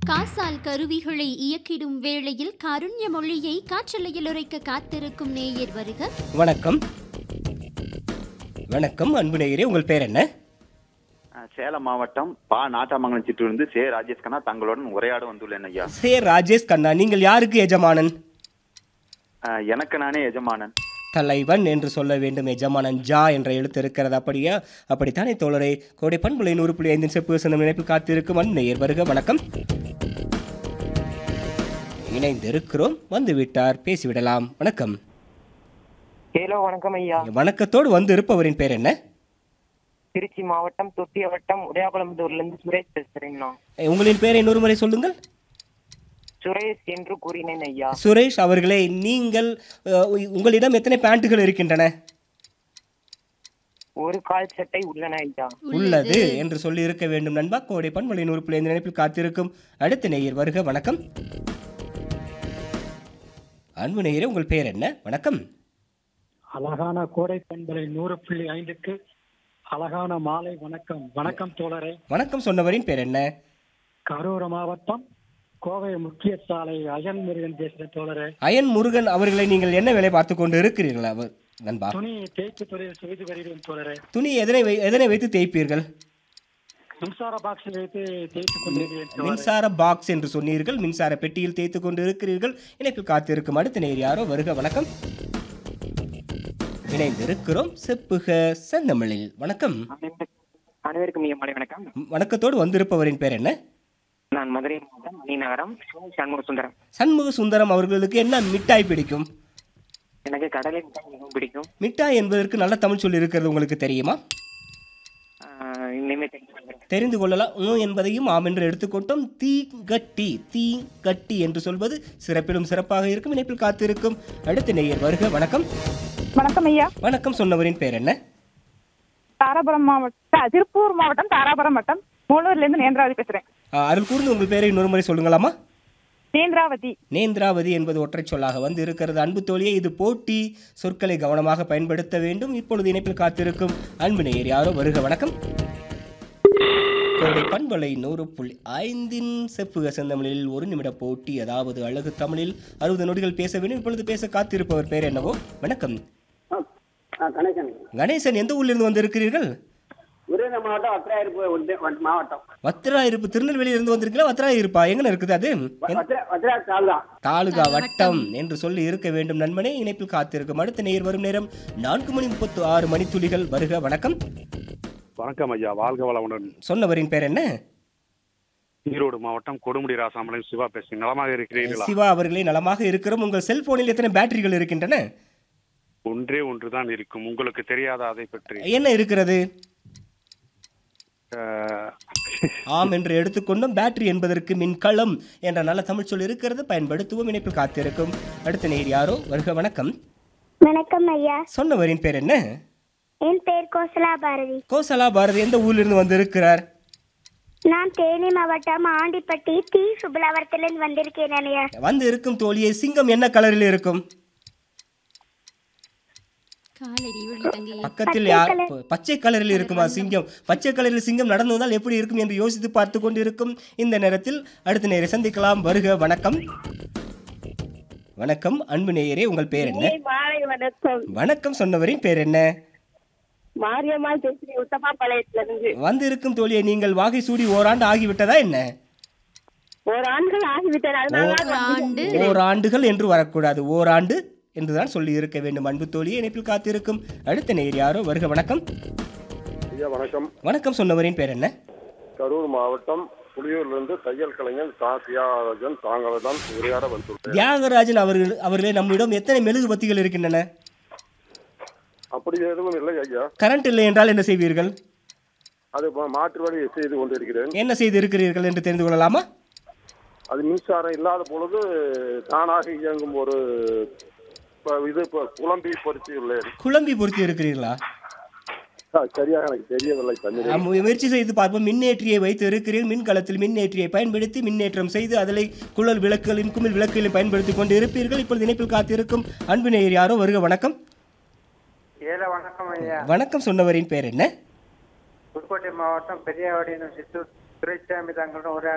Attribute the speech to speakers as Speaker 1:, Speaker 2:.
Speaker 1: காசால் கருவிகளை இயக்கிடும் வேளையில் காருண்ய மொழியை காற்றலையில் உரைக்க காத்திருக்கும் நேயர் வருக.
Speaker 2: வணக்கம். வணக்கம் அன்பு நேயரே, உங்கள் பேர் என்ன?
Speaker 3: சேலம் மாவட்டம் நாட்டாமங்கலம் சிற்றூரிலிருந்து ராஜேஷ் கண்ணா தங்களுடன் உரையாட வந்துள்ளேன் ஐயா.
Speaker 2: ராஜேஷ் கண்ணா, நீங்கள் யாருக்கு எஜமானன்?
Speaker 3: எனக்கு நானே எஜமானன்.
Speaker 2: தலைவன் என்று சொல்ல வேண்டும். எஜமானன் ஜா என்ற எழுத்து இருக்கிறது, அப்படியா? அப்படித்தானே தோழரை. கோடை பண்புலை 100.5 செப்பு சந்தம் நினைப்பில் காத்திருக்கும் அன்பு நேயர் வருக. வணக்கம். இணைந்திருக்கிறோம், வந்து விட்டார், பேசிவிடலாம். வணக்கம்.
Speaker 4: ஹலோ, வணக்கம் ஐயா.
Speaker 2: வணக்கத்தோடு வந்து இருப்பவரின் பேர் என்ன?
Speaker 4: திருச்சி மாவட்டம் தொட்டிய வட்டம் உடையாகுளம்புதூர்ல இருந்து சுரேஷ் பேசுறேங்கண்ணா.
Speaker 2: உங்களின் பேரை இன்னொரு முறை சொல்லுங்கள்.
Speaker 4: சுரேஷ் என்று கூறினேன் ஐயா.
Speaker 2: சுரேஷ் அவர்களே, நீங்கள் உங்களிடம் எத்தனை பேண்ட்டுகள் இருக்கின்றன?
Speaker 4: ஒரு கால் சட்டை உள்ளன ஐயா.
Speaker 2: உள்ளது என்று சொல்லி இருக்க வேண்டும் நண்பா. கோடை பண்பலை 100.5 நினைப்பில் காத்திருக்கும் அடுத்த நேயர் வருக. வணக்கம். அன்பு நேயரே, உங்கள் பேர் என்ன? வணக்கம்.
Speaker 5: அழகான கோடை பண்பலை 100.5க்கு அழகான மாலை வணக்கம். வணக்கம் தோழரே.
Speaker 2: வணக்கம் சொன்னவரின் பேர் என்ன?
Speaker 5: கரூர் மாவட்டம் கோவை முக்கிய சாலை அயன் முருகன் பேசுற தோழரே.
Speaker 2: அயன் முருகன் அவர்களை நீங்கள் என்ன வேலை பார்த்து கொண்டு இருக்கிறீர்களா நண்பா?
Speaker 5: துணி தேய்ப்பு தொழில் செய்து வருகிறேன் தோழரே.
Speaker 2: துணி எதனை வைத்து தேய்ப்பீர்கள்?
Speaker 5: மின்சார பாக்ஸில் வைத்து தேய்த்து கொண்டிருக்கிறேன்.
Speaker 2: மின்சார பாக்ஸ் என்று சொன்னீர்கள், மின்சார பெட்டியில் தேய்த்து கொண்டு இருக்கிறீர்கள். இணைப்பில் காத்திருக்கும் அடுத்த நேயர் யாரோ வருக. வணக்கம். இணைந்திருக்கிறோம் செப்புக செந்தமிழில். வணக்கம்.
Speaker 4: அனைவருக்கும் மாலை வணக்கம்.
Speaker 2: வணக்கத்தோடு வந்திருப்பவரின் பேர் என்ன?
Speaker 4: நான் மதுரை மாவட்டம் மணிநகரம் சண்முக சுந்தரம்.
Speaker 2: சண்முக சுந்தரம் அவர்களுக்கு என்ன மிட்டாய் பிடிக்கும்?
Speaker 4: எனக்கு கடலை மிட்டாய் மிகவும் பிடிக்கும்.
Speaker 2: மிட்டாய் என்பதற்கு நல்ல தமிழ் சொல்லி இருக்கிறது உங்களுக்கு தெரியுமா?
Speaker 4: இனிமே
Speaker 2: தெரிந்து கொள்ளலாம். என்பதையும் ஆம் என்று எடுத்துக்கொண்டோம். தீ கட்டி என்று சொல்வது சிறப்பிலும் சிறப்பாக இருக்கும். இணைப்பில் காத்திருக்கும் அடுத்த நேயர் வருக. வணக்கம்.
Speaker 6: வணக்கம் ஐயா.
Speaker 2: வணக்கம் சொன்னவரின் பேர் என்ன?
Speaker 6: தாராபுரம் மாவட்டம், திருப்பூர் மாவட்டம் தாராபுரம் வட்டம் மூலூர்ல இருந்து நேந்திராவதி பேசுறேன்.
Speaker 2: அதில் கூர்ந்து உங்கள் பேரை இன்னொரு முறை சொல்லுங்களாமா?
Speaker 6: நேந்திராவதி.
Speaker 2: நேந்திராவதி என்பது ஒற்றை சொல்லாக வந்து இருக்கிறது. அன்பு தோழியே, இது போட்டி. சொற்களை கவனமாக பயன்படுத்த வேண்டும். இப்பொழுது இணைப்பில் காத்திருக்கும் அன்பு நேயர் யாரோ வருக. வணக்கம். கோடை பண்பலை 100.5 செப்புக செந்தமிழில் ஒரு நிமிட போட்டி, அதாவது அழகு தமிழில் 60 நொடிகள் பேச வேண்டும். இப்பொழுது பேச காத்திருப்பவர் பேர் என்னவோ? வணக்கம். கணேசன், எந்த ஊரிலிருந்து வந்திருக்கிறீர்கள்? வத்திராயிருப்பு. திருநெல்வேலியிலிருந்து வந்திருக்கீங்களா? வத்திராயிருப்பா எங்க இருக்குது அது? தாலுகா வட்டம் என்று சொல்லி இருக்க வேண்டும் நண்பனே. இணைப்பில் காத்திருக்கும் அடுத்த நேயர் வரும் நேரம் 4:36 மணித்துளிகள். வருக. வணக்கம்.
Speaker 7: வணக்கம் ஐயா, வாழ்க வளமுடன்.
Speaker 2: சொன்னவரின் பேர் என்ன?
Speaker 7: ஈரோடு மாவட்டம் கொடுமுடி ராசாமலை சிவா பேசுகிறேன். நலமாக இருக்கிறீர்களா?
Speaker 2: சிவா அவர்களே, நலமாக இருக்கிறோம். உங்கள் செல்போனில் எத்தனை பேட்டரிகள் இருக்கின்றன?
Speaker 7: ஒன்றே ஒன்றுதான் இருக்கும். உங்களுக்கு தெரியாத அதை பற்றி?
Speaker 2: என்ன இருக்கிறது? ஆம் என்று எடுத்துக்கொண்டும். பேட்டரி என்பதற்கு மின்கலம் என்ற நல்ல தமிழ் சொல் இருக்கிறது, பயன்படுத்துவோம். இணைப்பில் காத்திருக்கும் அடுத்த நேயர் யாரோ வருக. வணக்கம்.
Speaker 8: வணக்கம் ஐயா.
Speaker 2: சொன்னவரின் பேர் என்ன?
Speaker 8: என் பேர் கோசலா பாரதி.
Speaker 2: கோசலா பாரதி எந்த ஊரிலிருந்து வந்திருக்கிறார்?
Speaker 8: நான் தேனி மாவட்டம் ஆண்டிப்பட்டி தி சுபலவரத்திலிருந்து வந்திருக்கேன் ஐயா.
Speaker 2: வந்து இருக்கும் தோழியை, சிங்கம் என்ன கலரில் இருக்கும்? பக்கத்தில் பச்சை கலரில் இருக்குமா சிங்கம்? பச்சை கலரில் சிங்கம் நடந்து வந்தால் எப்படி இருக்கும் என்று யோசித்து பார்த்து கொண்டிருக்கும் இந்த நேரத்தில் அடுத்த நேரை சந்திக்கலாம். வருக. வணக்கம். வணக்கம் அன்பு நேயரே, உங்கள் பேர் என்ன? வணக்கம் சொன்னவரின் பேர் என்ன? வந்து இருக்கும் தோழியை, நீங்கள் வாகை சூடி ஓராண்டு ஆகிவிட்டதா என்ன? ஓராண்டுகள் என்று வரக்கூடாது, ஓராண்டு என்றுதான் சொல்லி இருக்க வேண்டும். அன்பு தோழியை இணைப்பில் காத்திருக்கும் அடுத்த நேயர் யாரோ வருக. வணக்கம்.
Speaker 9: வணக்கம்.
Speaker 2: வணக்கம் சொன்னவரின் பேர் என்ன?
Speaker 9: கரூர் மாவட்டம் புலியூரிலிருந்து தையல் கலைஞர் தியாகராஜன் தாங்களுடன் உரையாட வந்துள்ளேன்.
Speaker 2: தியாகராஜன் அவர்களே, நம்மிடம் எத்தனை மெழுகுபத்திகள் இருக்கின்றன?
Speaker 9: அப்படி எதுவும் இல்லை ஐயா.
Speaker 2: கரண்ட் இல்லை என்றால் என்ன செய்வீர்கள்?
Speaker 9: அது மாற்று வழி செய்து கொண்டிருக்கிறேன்.
Speaker 2: என்ன செய்து இருக்கிறீர்கள் என்று தெரிந்து கொள்ளலாமா?
Speaker 9: அது மின்சாரம் இல்லாத பொழுது தானாக இயங்கும் ஒரு இது குழம்பி பொருத்தி உள்ளேன்.
Speaker 2: குழம்பி பொருத்தி இருக்கிறீர்களா?
Speaker 9: சரியாக எனக்கு தெரியவில்லை.
Speaker 2: முயற்சி செய்து பார்ப்போம். மின்னேற்றியை வைத்து இருக்கிறீர்கள். மின்கலத்தில் மின்னேற்றியை பயன்படுத்தி மின்னேற்றம் செய்து அதில் குழல் விளக்குகளின் குமிழ் விளக்குகளையும் பயன்படுத்தி கொண்டு இருப்பீர்கள். இப்பொழுது இணைப்பில் காத்திருக்கும் அன்பு நேயர் யாரோ வருக. வணக்கம்.
Speaker 10: வணக்கம் ஐயா.
Speaker 2: வணக்கம் சொன்னவரின் பேர் என்ன?
Speaker 10: புதுக்கோட்டை மாவட்டம் பெரியவாடி சித்தூர் துரைசாமி தங்களுடன் ஒரு